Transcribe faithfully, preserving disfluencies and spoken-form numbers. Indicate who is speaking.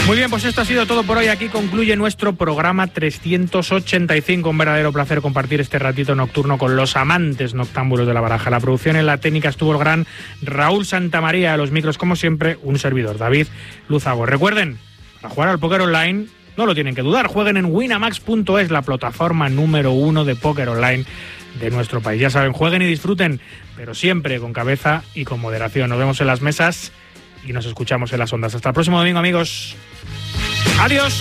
Speaker 1: Muy bien, pues esto ha sido todo por hoy. Aquí concluye nuestro programa trescientos ochenta y cinco. Un verdadero placer compartir este ratito nocturno con los amantes noctámbulos de la baraja. La producción en la técnica estuvo el gran Raúl Santamaría. A los micros, como siempre, un servidor, David Luzago. Recuerden, para jugar al póker online no lo tienen que dudar. Jueguen en winamax punto es, la plataforma número uno de póker online de nuestro país. Ya saben, jueguen y disfruten, pero siempre con cabeza y con moderación. Nos vemos en las mesas y nos escuchamos en las ondas. Hasta el próximo domingo, amigos. Adiós.